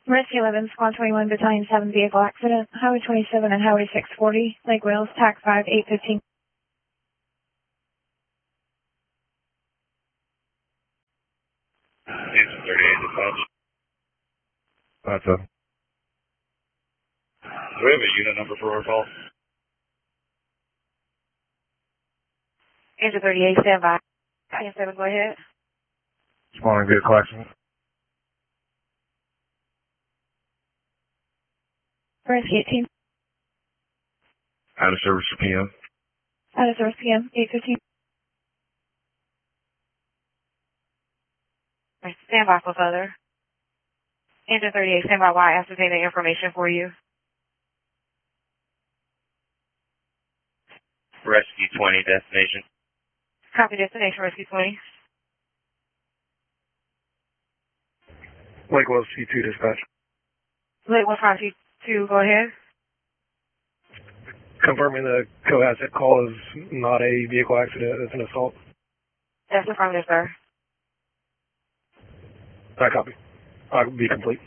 Rescue 11, Squad 21, Battalion 7, vehicle accident, Highway 27 and Highway 640, Lake Wales, TAC 5, 815. Agent 38, dispatch. That's a. Do we have a unit number for our call? Agent 38, stand by. Battalion 7, go ahead. Responding vehicle accident. Rescue 18, Out of service for PM. out of service PM, 815. Stand by for further. Agent 38, stand by while I ascertain the information for you. Rescue 20, destination. Copy destination, Rescue 20. Lake Wales C2 dispatch. Lake 1522, go ahead. Confirming the co-asset call is not a vehicle accident, it's an assault. That's affirmative, sir. I copy. I'll be complete.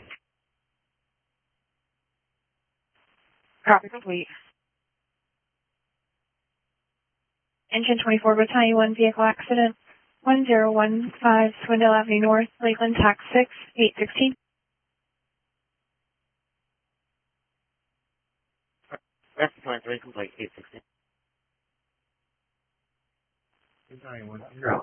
Copy complete. Engine 24, Battalion 1, vehicle accident, 1015 Swindell Avenue North, Lakeland, TAC 6, 816. Rescue 23, complete, 816. Battalion 1, zero.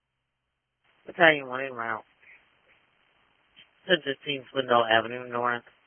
Battalion 1 en route. 1015 Swindell Avenue North.